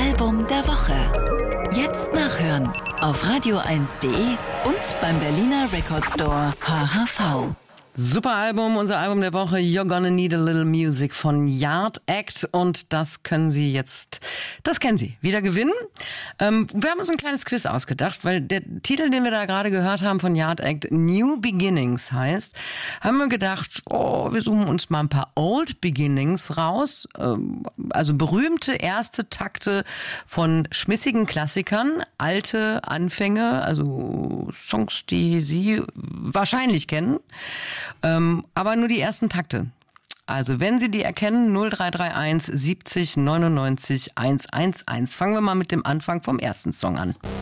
Album der Woche. Jetzt nachhören auf radio1.de und beim Berliner Record Store HHV. Super Album, unser Album der Woche, You're Gonna Need a Little Music von Yard Act. Und das kennen Sie, wieder gewinnen. Wir haben uns ein kleines Quiz ausgedacht, weil der Titel, den wir da gerade gehört haben von Yard Act, New Beginnings heißt, haben wir gedacht, wir suchen uns mal ein paar Old Beginnings raus. Also berühmte erste Takte von schmissigen Klassikern, alte Anfänge, also Songs, die Sie wahrscheinlich kennen. Aber nur die ersten Takte. Also wenn Sie die erkennen, 0331 70 99 111. Fangen wir mal mit dem Anfang vom ersten Song an.